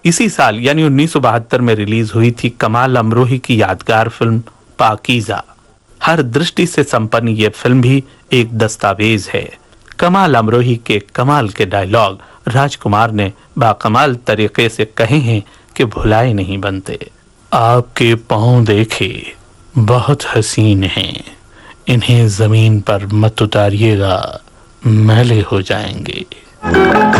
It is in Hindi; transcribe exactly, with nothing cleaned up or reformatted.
इसी साल यानी उन्नीस सौ बहत्तर में रिलीज हुई थी कमाल अमरोही की यादगार फिल्म पाकीज़ा। हर दृष्टि से संपन्न ये फिल्म भी एक दस्तावेज है। कमाल अमरोही के कमाल के डायलॉग राजकुमार ने बाकमाल तरीके से कहे हैं कि भुलाए नहीं बनते। आपके पांव देखे बहुत हसीन हैं, इन्हें जमीन पर मत उतारिएगा, मैले हो जाएंगे।